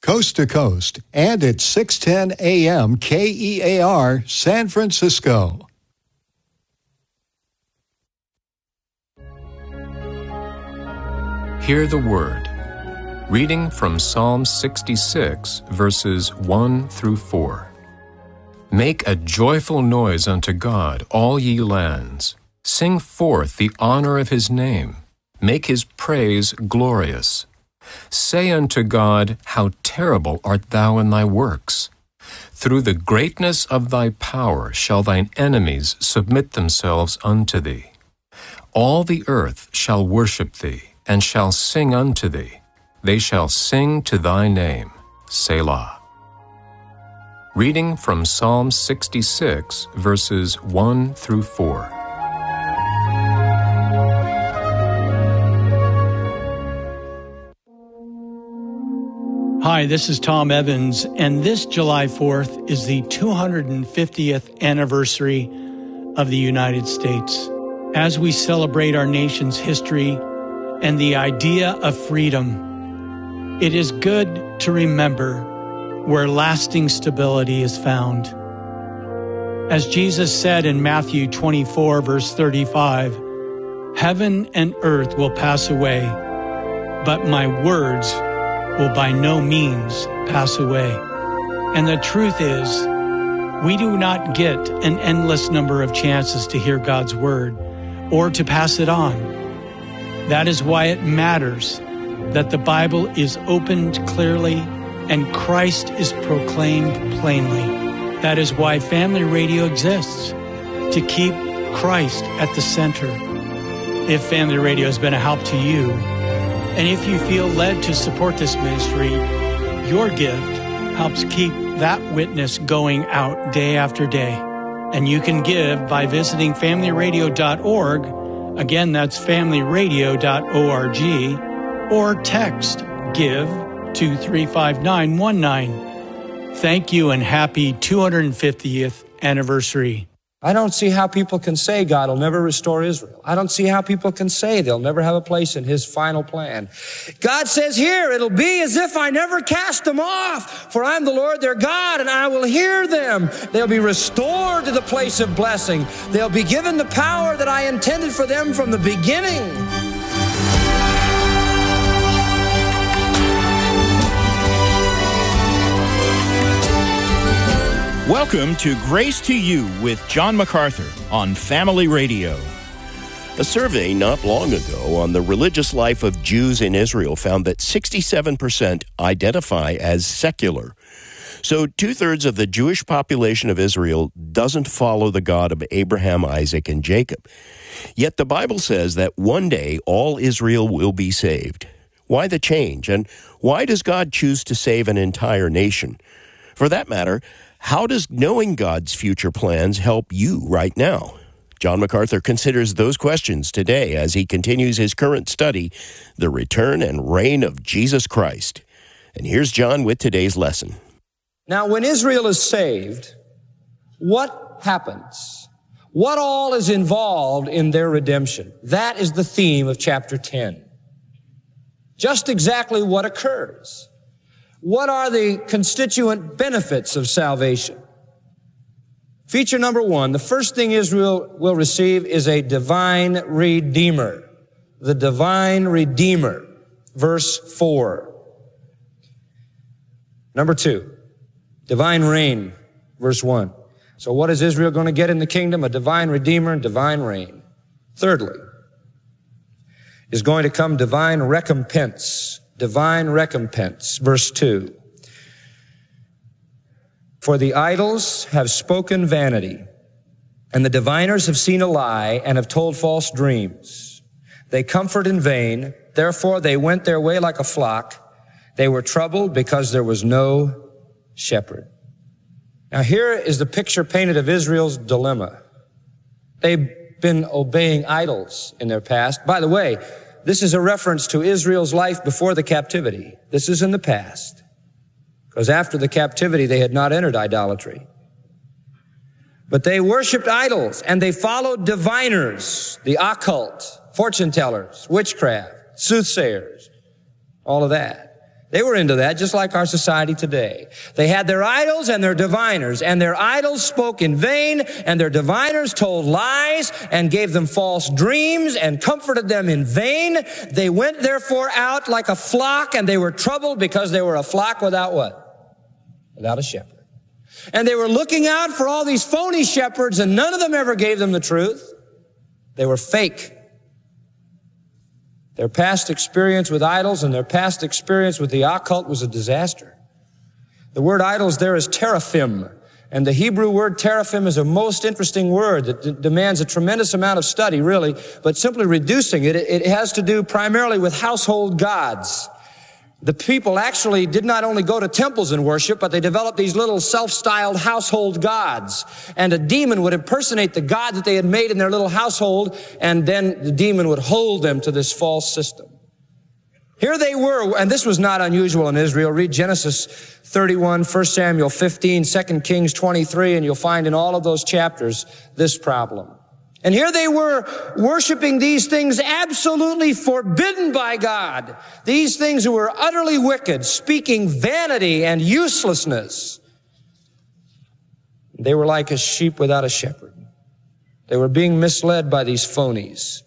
coast to coast, and at 610 AM KEAR, San Francisco. Hear the Word. Reading from Psalm 66, verses 1 through 4. Make a joyful noise unto God, all ye lands. Sing forth the honor of his name. Make his praise glorious. Say unto God, how terrible art thou in thy works. Through the greatness of thy power shall thine enemies submit themselves unto thee. All the earth shall worship thee, and shall sing unto thee. They shall sing to thy name. Selah. Reading from Psalm 66, verses 1 through 4. Hi, this is Tom Evans, and this July 4th is the 250th anniversary of the United States. As we celebrate our nation's history and the idea of freedom, it is good to remember where lasting stability is found. As Jesus said in Matthew 24, verse 35, "Heaven and earth will pass away, but my words will by no means pass away." And the truth is, we do not get an endless number of chances to hear God's word or to pass it on. That is why it matters that the Bible is opened clearly and Christ is proclaimed plainly. That is why Family Radio exists, to keep Christ at the center. If Family Radio has been a help to you, and if you feel led to support this ministry, your gift helps keep that witness going out day after day. And you can give by visiting familyradio.org. Again, that's familyradio.org. Or text GIVE to 35919. Thank you and happy 250th anniversary. I don't see how people can say God will never restore Israel. I don't see how people can say they'll never have a place in his final plan. God says here, it'll be as if I never cast them off, for I'm the Lord their God, and I will hear them. They'll be restored to the place of blessing. They'll be given the power that I intended for them from the beginning. Welcome to Grace to You with John MacArthur on Family Radio. A survey not long ago on the religious life of Jews in Israel found that 67% identify as secular. So 2/3 of the Jewish population of Israel doesn't follow the God of Abraham, Isaac, and Jacob. Yet the Bible says that one day all Israel will be saved. Why the change? And why does God choose to save an entire nation? For that matter, how does knowing God's future plans help you right now? John MacArthur considers those questions today as he continues his current study, The Return and Reign of Jesus Christ. And here's John with today's lesson. Now, when Israel is saved, what happens? What all is involved in their redemption? That is the theme of chapter 10. Just exactly what occurs. What are the constituent benefits of salvation? Feature number one, the first thing Israel will receive is a divine redeemer. The divine redeemer. Verse 4. Number two, divine reign. Verse 1. So what is Israel going to get in the kingdom? A divine redeemer and divine reign. Thirdly, is going to come divine recompense. Divine recompense. Verse 2. For the idols have spoken vanity, and the diviners have seen a lie and have told false dreams. They comfort in vain, therefore they went their way like a flock. They were troubled because there was no shepherd. Now here is the picture painted of Israel's dilemma. They've been obeying idols in their past. By the way, this is a reference to Israel's life before the captivity. This is in the past. Because after the captivity, they had not entered idolatry. But they worshiped idols, and they followed diviners, the occult, fortune tellers, witchcraft, soothsayers, all of that. They were into that, just like our society today. They had their idols and their diviners, and their idols spoke in vain, and their diviners told lies and gave them false dreams and comforted them in vain. They went therefore out like a flock, and they were troubled because they were a flock without what? Without a shepherd. And they were looking out for all these phony shepherds, and none of them ever gave them the truth. They were fake. Their past experience with idols and their past experience with the occult was a disaster. The word idols there is teraphim, and the Hebrew word teraphim is a most interesting word that demands a tremendous amount of study, really, but simply reducing it, it has to do primarily with household gods. The people actually did not only go to temples and worship, but they developed these little self-styled household gods. And a demon would impersonate the god that they had made in their little household, and then the demon would hold them to this false system. Here they were, and this was not unusual in Israel. Read Genesis 31, 1 Samuel 15, 2 Kings 23, and you'll find in all of those chapters this problem. And here they were worshiping these things absolutely forbidden by God. These things who were utterly wicked, speaking vanity and uselessness. They were like a sheep without a shepherd. They were being misled by these phonies.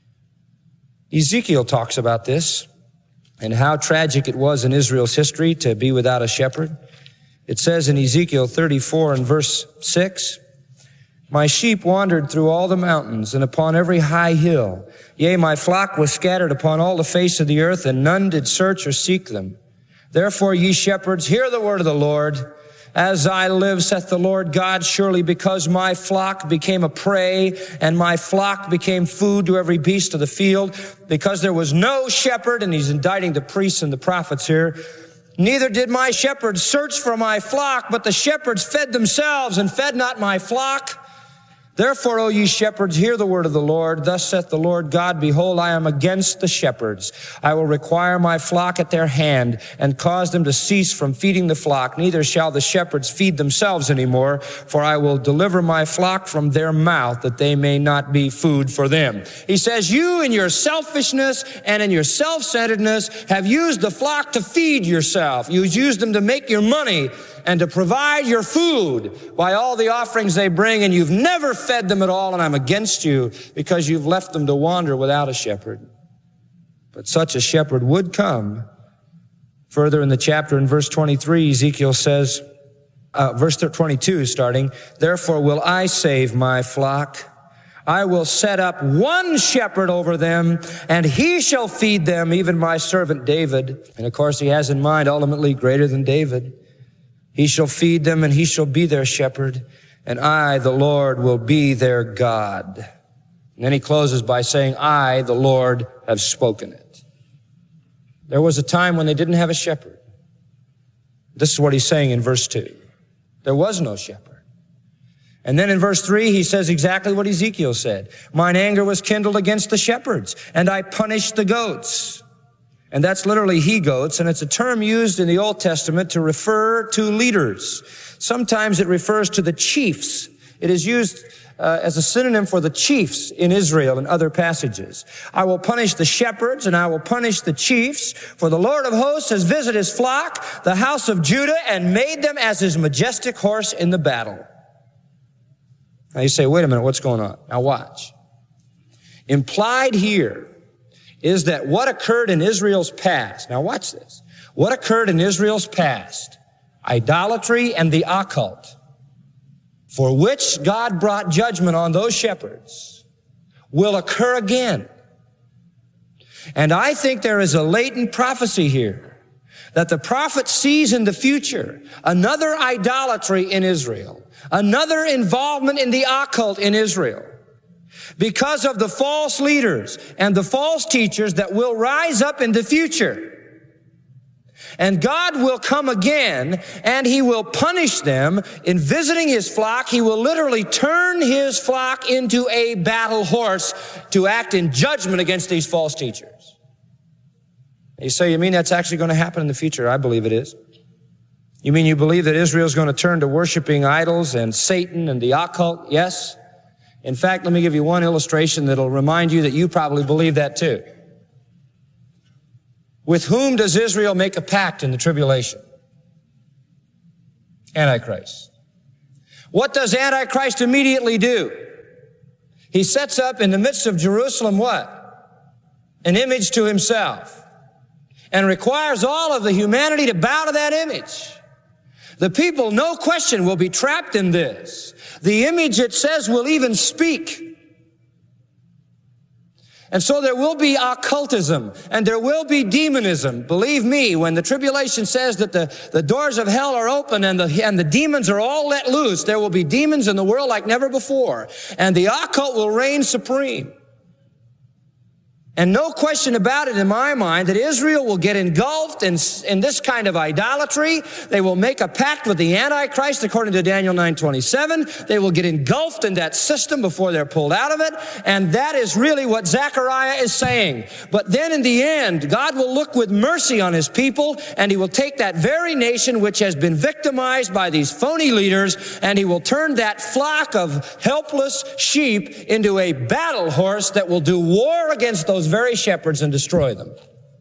Ezekiel talks about this and how tragic it was in Israel's history to be without a shepherd. It says in Ezekiel 34 and verse 6, "My sheep wandered through all the mountains and upon every high hill. Yea, my flock was scattered upon all the face of the earth, and none did search or seek them. Therefore, ye shepherds, hear the word of the Lord. As I live, saith the Lord God, surely because my flock became a prey, and my flock became food to every beast of the field, because there was no shepherd," and he's indicting the priests and the prophets here, "neither did my shepherds search for my flock, but the shepherds fed themselves and fed not my flock. Therefore, O ye shepherds, hear the word of the Lord. Thus saith the Lord God, behold, I am against the shepherds. I will require my flock at their hand and cause them to cease from feeding the flock. Neither shall the shepherds feed themselves any more, for I will deliver my flock from their mouth, that they may not be food for them." He says, you in your selfishness and in your self-centeredness have used the flock to feed yourself. You've used them to make your money and to provide your food by all the offerings they bring, and you've never fed them at all, and I'm against you because you've left them to wander without a shepherd. But such a shepherd would come. Further in the chapter, in verse 23, Ezekiel says, verse 22 starting, "Therefore will I save my flock. I will set up one shepherd over them, and he shall feed them, even my servant David." And of course, he has in mind ultimately greater than David. "He shall feed them, and he shall be their shepherd, and I, the Lord, will be their God." And then he closes by saying, "I, the Lord, have spoken it." There was a time when they didn't have a shepherd. This is what he's saying in verse 2. There was no shepherd. And then in verse 3, he says exactly what Ezekiel said. "Mine anger was kindled against the shepherds, and I punished the goats." And that's literally he-goats, and it's a term used in the Old Testament to refer to leaders. Sometimes it refers to the chiefs. It is used as a synonym for the chiefs in Israel in other passages. "I will punish the shepherds, and I will punish the chiefs, for the Lord of hosts has visited his flock, the house of Judah, and made them as his majestic horse in the battle." Now you say, wait a minute, what's going on? Now watch. Implied here is that what occurred in Israel's past, now watch this, what occurred in Israel's past, idolatry and the occult, for which God brought judgment on those shepherds, will occur again. And I think there is a latent prophecy here that the prophet sees in the future another idolatry in Israel, another involvement in the occult in Israel, because of the false leaders and the false teachers that will rise up in the future. And God will come again, and he will punish them in visiting his flock. He will literally turn his flock into a battle horse to act in judgment against these false teachers. You say, you mean that's actually going to happen in the future? I believe it is. You mean you believe that Israel's going to turn to worshiping idols and Satan and the occult? Yes. In fact, let me give you one illustration that'll remind you that you probably believe that too. With whom does Israel make a pact in the tribulation? Antichrist. What does Antichrist immediately do? He sets up in the midst of Jerusalem what? An image to himself, and requires all of the humanity to bow to that image. The people, no question, will be trapped in this. The image, it says, will even speak. And so there will be occultism, and there will be demonism. Believe me, when the tribulation says that the doors of hell are open and the demons are all let loose, there will be demons in the world like never before. And the occult will reign supreme. And no question about it in my mind that Israel will get engulfed in this kind of idolatry. They will make a pact with the Antichrist according to Daniel 9:27. They will get engulfed in that system before they're pulled out of it. And that is really what Zechariah is saying. But then in the end, God will look with mercy on his people, and he will take that very nation which has been victimized by these phony leaders, and he will turn that flock of helpless sheep into a battle horse that will do war against those very shepherds and destroy them.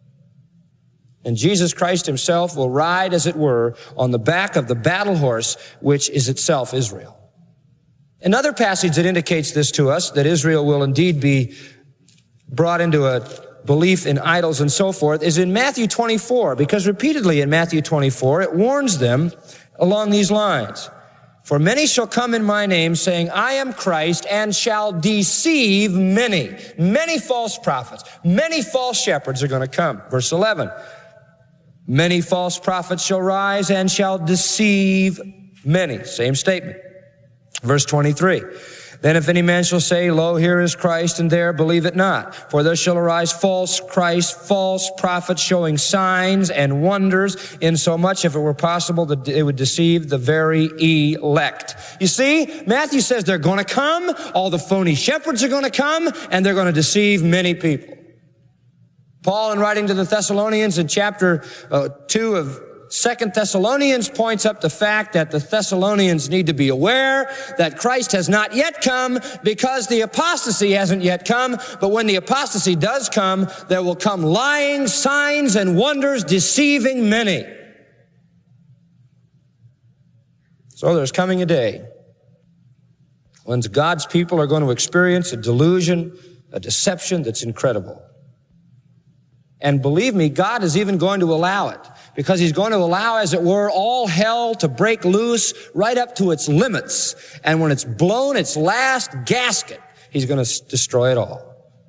And Jesus Christ himself will ride, as it were, on the back of the battle horse, which is itself Israel. Another passage that indicates this to us, that Israel will indeed be brought into a belief in idols and so forth, is in Matthew 24, because repeatedly in Matthew 24, it warns them along these lines. For many shall come in my name, saying, I am Christ, and shall deceive many. Many false prophets, many false shepherds are going to come. Verse 11, many false prophets shall rise and shall deceive many. Same statement. Verse 23, then if any man shall say, lo, here is Christ, and there believe it not. For there shall arise false Christ, false prophets, showing signs and wonders, insomuch, if it were possible, that it would deceive the very elect. You see, Matthew says they're going to come, all the phony shepherds are going to come, and they're going to deceive many people. Paul, in writing to the Thessalonians in chapter 2 of 2 Thessalonians, points up the fact that the Thessalonians need to be aware that Christ has not yet come because the apostasy hasn't yet come. But when the apostasy does come, there will come lying signs and wonders deceiving many. So there's coming a day when God's people are going to experience a delusion, a deception that's incredible. And believe me, God is even going to allow it, because he's going to allow, as it were, all hell to break loose right up to its limits. And when it's blown its last gasket, he's going to destroy it all.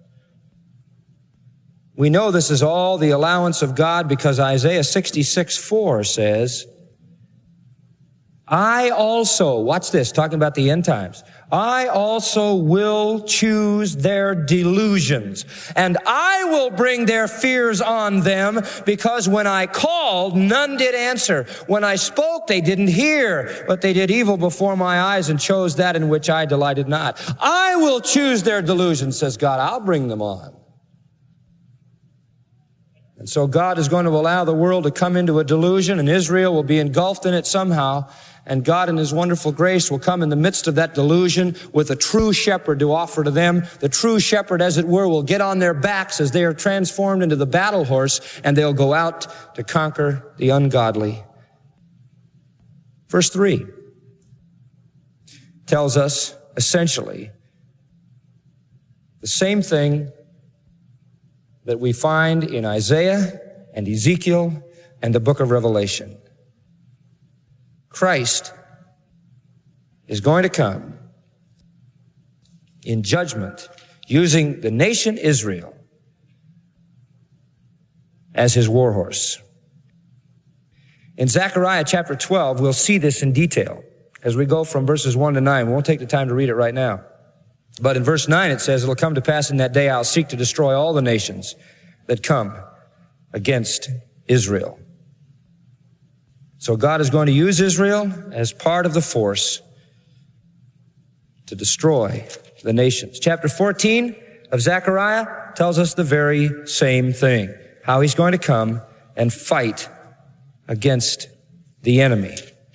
We know this is all the allowance of God because Isaiah 66:4 says, I also, watch this, talking about the end times, I also will choose their delusions, and I will bring their fears on them, because when I called, none did answer. When I spoke, they didn't hear, but they did evil before my eyes and chose that in which I delighted not. I will choose their delusions, says God. I'll bring them on. And so God is going to allow the world to come into a delusion, and Israel will be engulfed in it somehow. And God in his wonderful grace will come in the midst of that delusion with a true shepherd to offer to them. The true shepherd, as it were, will get on their backs as they are transformed into the battle horse, and they'll go out to conquer the ungodly. Verse 3 tells us essentially the same thing that we find in Isaiah and Ezekiel and the book of Revelation. Christ is going to come in judgment using the nation Israel as his war horse. In Zechariah chapter 12, we'll see this in detail as we go from verses 1 to 9. We won't take the time to read it right now. But in verse 9 it says, it'll come to pass in that day I'll seek to destroy all the nations that come against Israel. So God is going to use Israel as part of the force to destroy the nations. Chapter 14 of Zechariah tells us the very same thing, how he's going to come and fight against the enemy.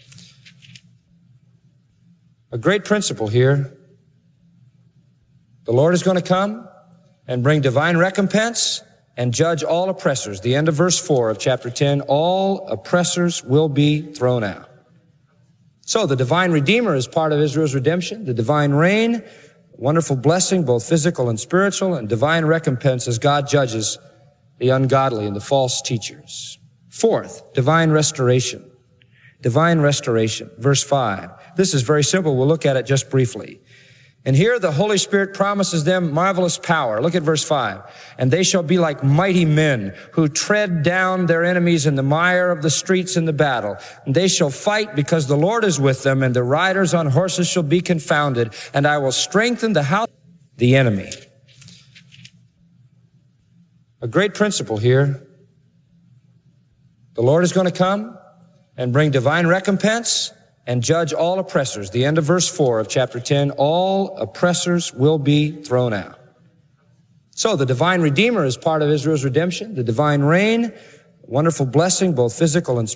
A great principle here. The Lord is going to come and bring divine recompense and judge all oppressors. The end of verse 4 of chapter 10, all oppressors will be thrown out. So the divine Redeemer is part of Israel's redemption. The divine reign, wonderful blessing, both physical and spiritual, and divine recompense as God judges the ungodly and the false teachers. Fourth, divine restoration. Divine restoration. Verse 5. This is very simple. We'll look at it just briefly. And here the Holy Spirit promises them marvelous power. Look at verse 5. And they shall be like mighty men who tread down their enemies in the mire of the streets in the battle. And they shall fight because the Lord is with them, and the riders on horses shall be confounded. And I will strengthen the house of the enemy. A great principle here. The Lord is going to come and bring divine recompense and judge all oppressors. The end of verse 4 of chapter 10, all oppressors will be thrown out. So the divine Redeemer is part of Israel's redemption. The divine reign, wonderful blessing, both physical and spiritual.